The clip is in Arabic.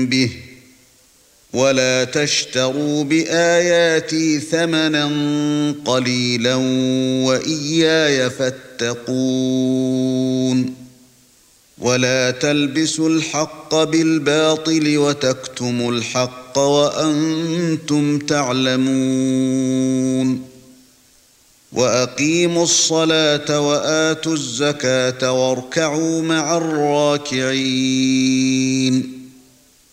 به ولا تشتروا بآياتي ثمنا قليلا وإياي فاتقون ولا تلبسوا الحق بالباطل وتكتموا الحق وأنتم تعلمون وأقيموا الصلاة وآتوا الزكاة واركعوا مع الراكعين